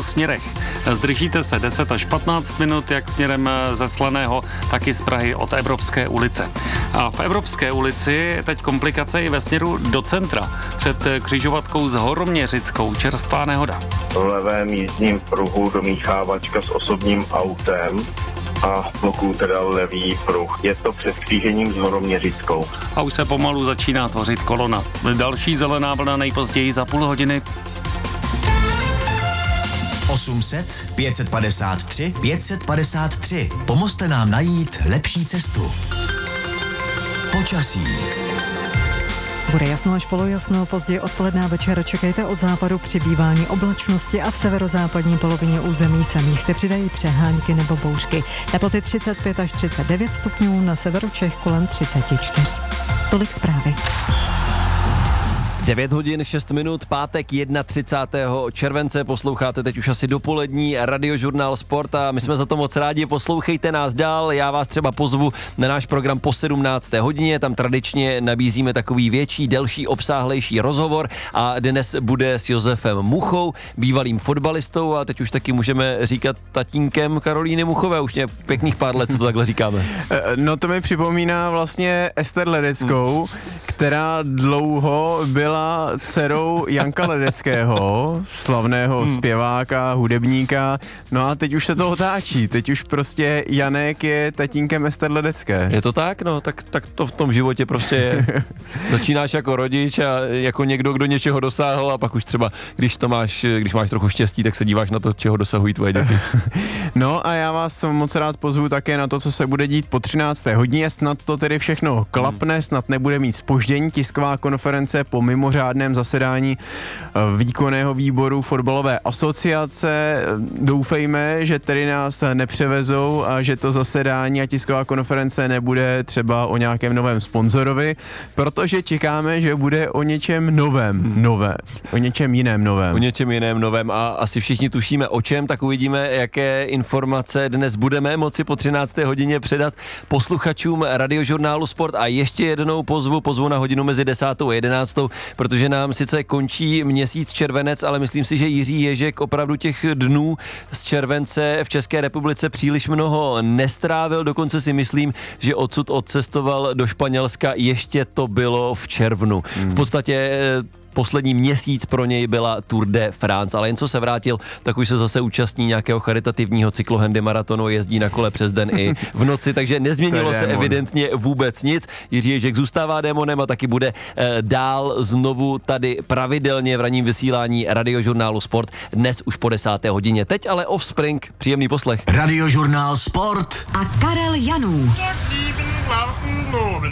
obou směrech. Zdržíte se 10 až 15 minut, jak směrem ze Slaného, tak i z Prahy od Evropské ulice. A v Evropské ulici je teď komplikace i ve směru do centra. Před křižovatkou s Horoměřickou čerstvá nehoda. V levém jízdním pruhu domíchávačka s osobním autem a v bloku teda levý pruh. Je to před křížením s Horoměřickou. A už se pomalu začíná tvořit kolona. Další zelená vlna nejpozději za půl hodiny. 800 553 553. Pomozte nám najít lepší cestu. Počasí. Bude jasno až polojasno, později odpoledne a večer čekejte od západu přibývání oblačnosti a v severozápadní polovině území se místy přidají přehánky nebo bouřky. Teploty 35 až 39 stupňů, na severu Čech kolem 34. Tolik zprávy. 9 hodin 6 minut, pátek 31. července, posloucháte teď už asi dopolední Radiožurnál Sport a my jsme za to moc rádi, poslouchejte nás dál, já vás třeba pozvu na náš program po 17. hodině, tam tradičně nabízíme takový větší, delší, obsáhlejší rozhovor a dnes bude s Josefem Muchou, bývalým fotbalistou a teď už taky můžeme říkat tatínkem Karolíny Muchové, už mě pěkných pár let, co to takhle říkáme. No to mi připomíná vlastně Ester Ledeckou, která dlouho byla dcerou Janka Ledeckého, slavného zpěváka, hudebníka, no a teď už se to otáčí, teď už prostě Janek je tatínkem Ester Ledecké. Je to tak? No, tak to v tom životě prostě je. Začínáš jako rodič a jako někdo, kdo něčeho dosáhl a pak už třeba, když máš trochu štěstí, tak se díváš na to, čeho dosahují tvoje děti. No a já vás moc rád pozvu také na to, co se bude dít po 13. hodině, snad to tedy všechno klapne, snad nebude mít zpoždění, tisková konference po mimořádném zasedání výkonného výboru fotbalové asociace. Doufejme, že tedy nás nepřevezou a že to zasedání a tisková konference nebude třeba o nějakém novém sponzorovi, protože čekáme, že bude o něčem o něčem jiném novém. O něčem jiném novém a asi všichni tušíme o čem, tak uvidíme, jaké informace dnes budeme moci po 13. hodině předat posluchačům Radiožurnálu Sport a ještě jednou pozvu na hodinu mezi 10. a 11. protože nám sice končí měsíc červenec, ale myslím si, že Jiří Ježek opravdu těch dnů z července v České republice příliš mnoho nestrávil, dokonce si myslím, že odsud odcestoval do Španělska, ještě to bylo v červnu. V podstatě poslední měsíc pro něj byla Tour de France, ale jen co se vrátil, tak už se zase účastní nějakého charitativního cyklohandy maratonu, jezdí na kole přes den i v noci, takže nezměnilo se evidentně vůbec nic. Jiří Ježek zůstává démonem a taky bude dál znovu tady pravidelně v ranním vysílání Radiožurnálu Sport, dnes už po 10. hodině. Teď ale Offspring, příjemný poslech. Radiožurnál Sport A Karel Janů.